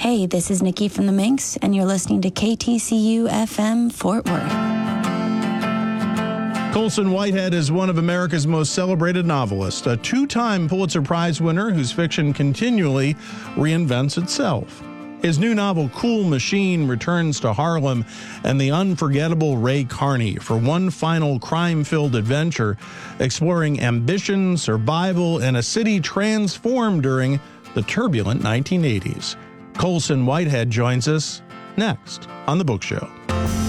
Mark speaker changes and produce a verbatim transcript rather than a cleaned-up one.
Speaker 1: Hey, this is Nikki from the Minx, and you're listening to K T C U F M Fort Worth.
Speaker 2: Colson Whitehead is one of America's most celebrated novelists, a two-time Pulitzer Prize winner whose fiction continually reinvents itself. His new novel, Cool Machine, returns to Harlem and the unforgettable Ray Carney for one final crime-filled adventure, exploring ambition, survival, and a city transformed during the turbulent nineteen eighties. Colson Whitehead joins us next on The Book Show.